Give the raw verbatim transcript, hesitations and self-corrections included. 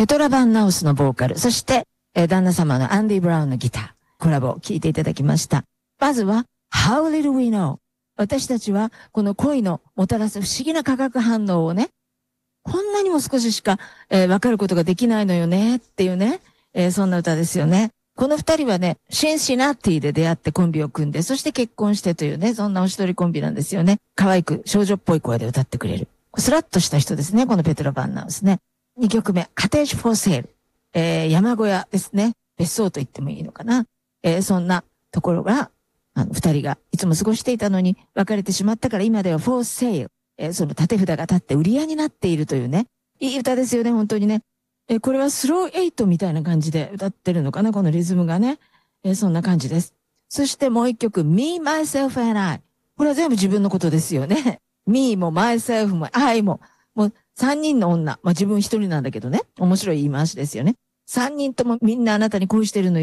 ペトラ・バンナウスのボーカル、そして、えー、旦那様のアンディ・ブラウンのギター、コラボを聴いていただきました。まずは、How Little We Know。私たちは、この恋のもたらす不思議な化学反応をね、こんなにも少ししか、えー、分かることができないのよね、っていうね、えー、そんな歌ですよね。この二人はね、シンシナティで出会ってコンビを組んで、そして結婚してというね、そんなおしどりコンビなんですよね。可愛く少女っぽい声で歌ってくれる。スラッとした人ですね、このペトラ・バンナウスね。二曲目、カテージ・フォー・セール。えー、山小屋ですね。別荘と言ってもいいのかな。えー、そんなところが、あの、二人がいつも過ごしていたのに別れてしまったから今ではフォー・セール。えー、その縦札が立って売り屋になっているというね。いい歌ですよね、本当にね。えー、これはスローエイトみたいな感じで歌ってるのかな、このリズムがね。えー、そんな感じです。そしてもう一曲、Me, Myself and I。これは全部自分のことですよね。Me も Myself も I も。もう三人の女。まあ自分一人なんだけどね。面白い言い回しですよね。三人ともみんなあなたに恋してるのよ。